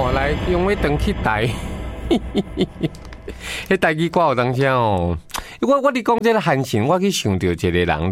吼，来用要登去台。迄台语歌有当时哦，我你讲这个韩信，我去想到一个人，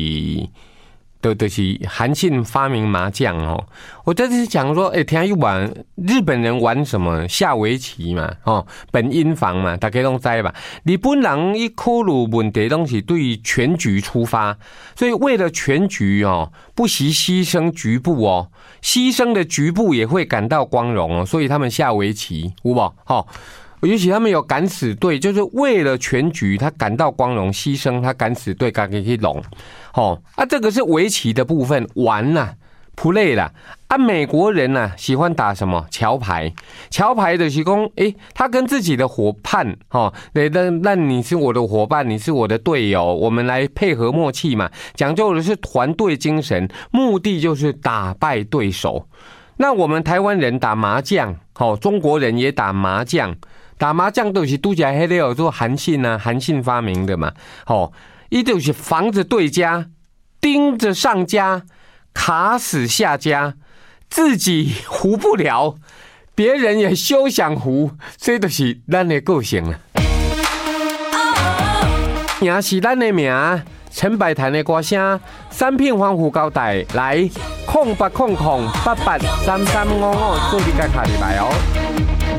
就是韩信发明麻将哦。我这是讲说，听一玩日本人玩什么下围棋嘛，哦，本因坊嘛，大家都知吧。日本人一考虑问题东西对全局出发，所以为了全局哦，不惜牺牲局部哦，牺牲的局部也会感到光荣哦，所以他们下围棋，有无？哦。尤其他们有敢死队，就是为了全局，他感到光荣，牺牲他敢死队，自己去弄。这个是围棋的部分，玩啦 ，play 啦。美国人啊喜欢打什么桥牌？桥牌的是说，他跟自己的伙伴，那你是我的伙伴，你是我的队友，我们来配合默契嘛，讲究的是团队精神，目的就是打败对手。那我们台湾人打麻将，中国人也打麻将。打麻将都是拄只迄个做韩信啊，韩信发明的嘛。伊就是防着对家，盯着上家，卡死下家，自己胡不了，别人也休想胡，这就是咱的个性了。也是咱的名，陈百潭的歌声，三片防护胶带来，0800883355，注意甲卡入来哦。